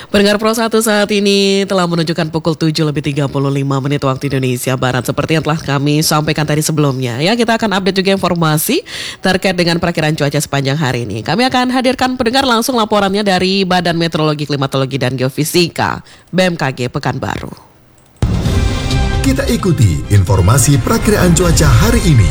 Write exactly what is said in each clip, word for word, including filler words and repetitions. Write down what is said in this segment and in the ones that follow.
Pendengar Pro satu saat ini telah menunjukkan pukul tujuh lebih tiga puluh lima menit waktu Indonesia Barat. Seperti yang telah kami sampaikan tadi sebelumnya, ya, kita akan update juga informasi terkait dengan perakiran cuaca sepanjang hari ini. Kami akan hadirkan pendengar langsung laporannya dari Badan Meteorologi, Klimatologi dan Geofisika B M K G Pekanbaru. Kita ikuti informasi perakiran cuaca hari ini.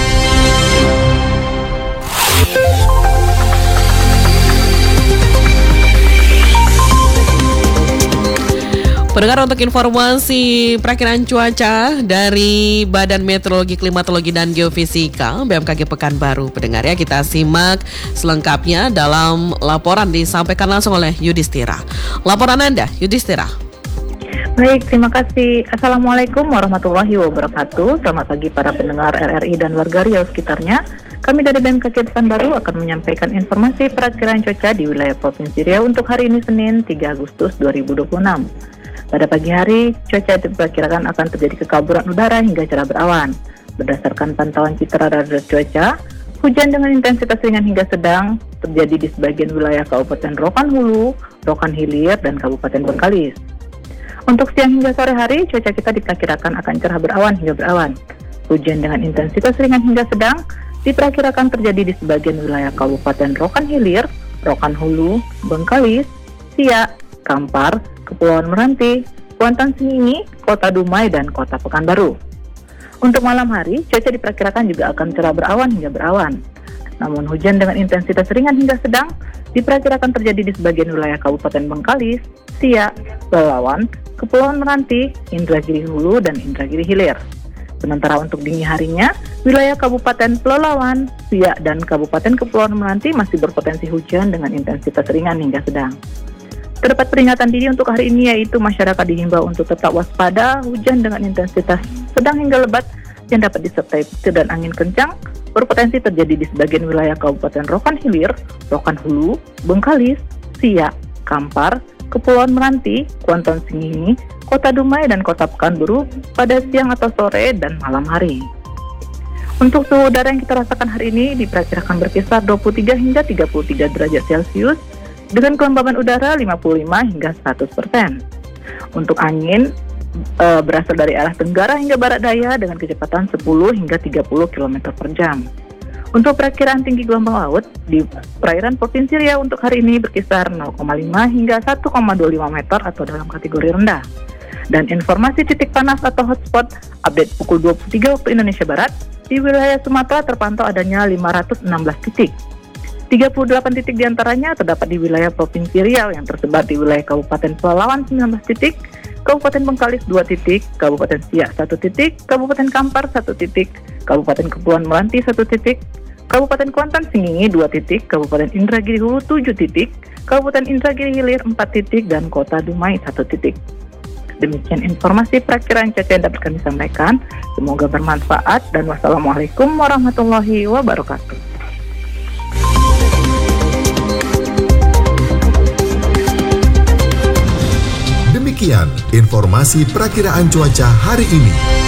Pendengar, untuk informasi perakiran cuaca dari Badan Meteorologi, Klimatologi dan Geofisika B M K G Pekanbaru, pendengar, ya, kita simak selengkapnya dalam laporan disampaikan langsung oleh Yudhistira. Laporan Anda, Yudhistira. Baik, terima kasih. Assalamualaikum warahmatullahi wabarakatuh. Selamat pagi para pendengar R R I dan warga Riau sekitarnya. Kami dari B M K G Pekanbaru akan menyampaikan informasi perakiran cuaca di wilayah Provinsi Riau untuk hari ini Senin tiga Agustus dua ribu dua puluh enam. Pada pagi hari, cuaca diperkirakan akan terjadi kekaburan udara hingga cerah berawan. Berdasarkan pantauan citra radar cuaca, hujan dengan intensitas ringan hingga sedang terjadi di sebagian wilayah Kabupaten Rokan Hulu, Rokan Hilir, dan Kabupaten Bengkalis. Untuk siang hingga sore hari, cuaca kita diperkirakan akan cerah berawan hingga berawan. Hujan dengan intensitas ringan hingga sedang diperkirakan terjadi di sebagian wilayah Kabupaten Rokan Hilir, Rokan Hulu, Bengkalis, Siak, Kampar, Kepulauan Meranti, Kuantan Sengingi, Kota Dumai, dan Kota Pekanbaru. Untuk malam hari, cuaca diperkirakan juga akan cerah berawan hingga berawan. Namun hujan dengan intensitas ringan hingga sedang diperkirakan terjadi di sebagian wilayah Kabupaten Bengkalis, Siak, Pelalawan, Kepulauan Meranti, Indragiri Hulu, dan Indragiri Hilir. Sementara untuk dini harinya, wilayah Kabupaten Pelalawan, Siak, dan Kabupaten Kepulauan Meranti masih berpotensi hujan dengan intensitas ringan hingga sedang. Terdapat peringatan dini untuk hari ini, yaitu masyarakat dihimbau untuk tetap waspada hujan dengan intensitas sedang hingga lebat yang dapat disertai petir dan angin kencang berpotensi terjadi di sebagian wilayah Kabupaten Rokan Hilir, Rokan Hulu, Bengkalis, Siak, Kampar, Kepulauan Meranti, Kuantan Sengingi, Kota Dumai, dan Kota Pekanbaru pada siang atau sore dan malam hari. Untuk suhu udara yang kita rasakan hari ini diperkirakan berkisar dua puluh tiga hingga tiga puluh tiga derajat Celcius dengan kelembaban udara lima puluh lima hingga seratus persen. Untuk angin e, berasal dari arah tenggara hingga barat daya dengan kecepatan sepuluh hingga tiga puluh kilometer per jam. Untuk perakiraan tinggi gelombang laut di perairan Provinsi Riau untuk hari ini berkisar nol koma lima hingga satu koma dua lima meter atau dalam kategori rendah. Dan informasi titik panas atau hotspot update pukul dua puluh tiga waktu Indonesia Barat, di wilayah Sumatera terpantau adanya lima ratus enam belas titik. tiga puluh delapan titik diantaranya terdapat di wilayah Provinsi Riau yang tersebar di wilayah Kabupaten Pelalawan sembilan belas titik, Kabupaten Bengkalis dua titik, Kabupaten Siak satu titik, Kabupaten Kampar satu titik, Kabupaten Kepulauan Meranti satu titik, Kabupaten Kuantan Sengingi dua titik, Kabupaten Indragiri Hulu tujuh titik, Kabupaten Indragiri Hilir empat titik, dan Kota Dumai satu titik. Demikian informasi perakiran cuaca yang dapat kami sampaikan. Semoga bermanfaat dan wassalamualaikum warahmatullahi wabarakatuh. Demikian informasi perakiraan cuaca hari ini.